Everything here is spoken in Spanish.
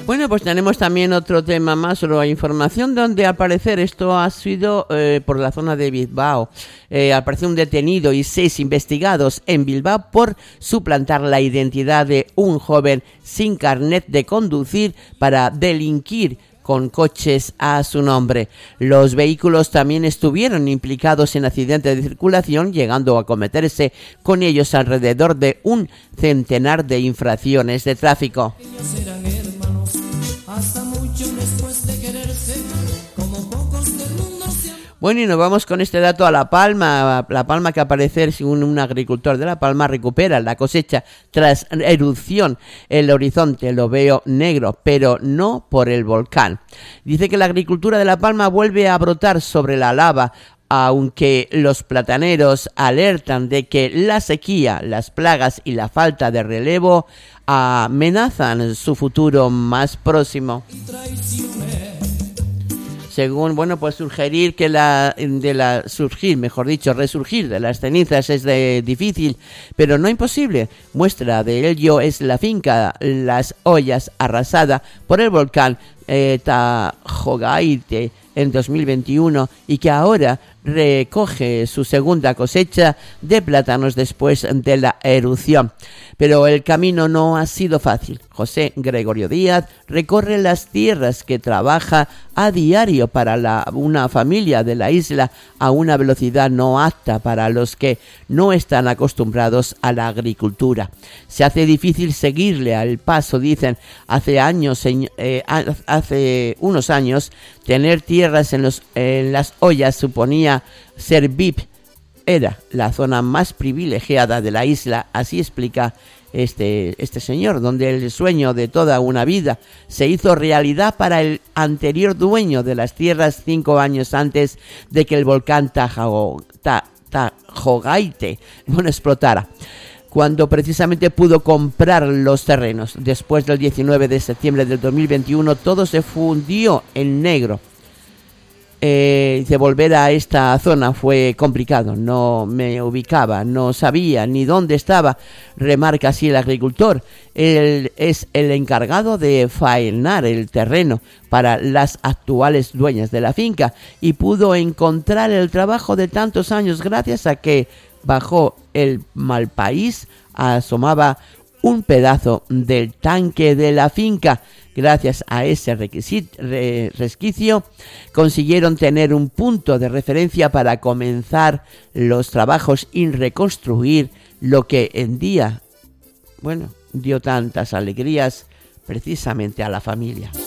Bueno, pues tenemos también otro tema más, otra información donde al parecer esto ha sido por la zona de Bilbao. Al parecer un detenido y 6 investigados en Bilbao por suplantar la identidad de un joven sin carnet de conducir para delinquir con coches a su nombre. Los vehículos también estuvieron implicados en accidentes de circulación, llegando a cometerse con ellos alrededor de un centenar de infracciones de tráfico. Ellos eran hermanos, hasta mucho después de quererse, como pocos del mundo se han... Bueno, y nos vamos con este dato a La Palma. La Palma, que aparecer según un agricultor de La Palma, recupera la cosecha tras erupción. El horizonte lo veo negro, pero no por el volcán. Dice que la agricultura de La Palma vuelve a brotar sobre la lava, aunque los plataneros alertan de que la sequía, las plagas y la falta de relevo amenazan su futuro más próximo. Según, bueno, pues resurgir de las cenizas es difícil, pero no imposible. Muestra de ello es la finca Las Ollas, arrasada por el volcán Tajogaite en 2021 y que ahora recoge su segunda cosecha de plátanos después de la erupción. Pero el camino no ha sido fácil. José Gregorio Díaz recorre las tierras que trabaja a diario para una familia de la isla a una velocidad no apta para los que no están acostumbrados a la agricultura. Se hace difícil seguirle al paso, dicen. Hace unos años tener tierras en las ollas suponía ser VIP. Era la zona más privilegiada de la isla, así explica este señor, donde el sueño de toda una vida se hizo realidad para el anterior dueño de las tierras 5 años antes de que el volcán Tajogaite explotara, cuando precisamente pudo comprar los terrenos. Después del 19 de septiembre del 2021 todo se fundió en negro. De volver a esta zona fue complicado, no me ubicaba, no sabía ni dónde estaba, remarca así el agricultor. Él es el encargado de faenar el terreno para las actuales dueñas de la finca y pudo encontrar el trabajo de tantos años gracias a que bajo el Malpaís asomaba un pedazo del tanque de la finca. Gracias a ese resquicio consiguieron tener un punto de referencia para comenzar los trabajos y reconstruir lo que en día, dio tantas alegrías precisamente a la familia.